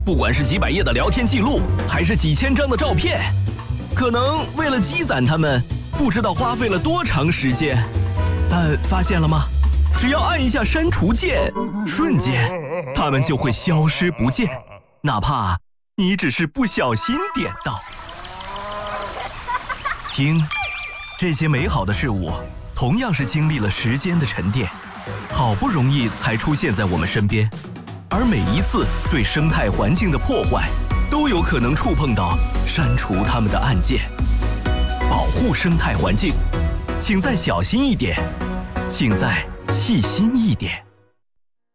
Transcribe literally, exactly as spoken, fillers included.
不管是几百页的聊天记录，还是几千张的照片，可能为了积攒它们，不知道花费了多长时间。但发现了吗？只要按一下删除键，瞬间它们就会消失不见，哪怕你只是不小心点到。听，这些美好的事物同样是经历了时间的沉淀，好不容易才出现在我们身边，而每一次对生态环境的破坏，都有可能触碰到删除它们的按键。保护生态环境，请再小心一点，请再细心一点。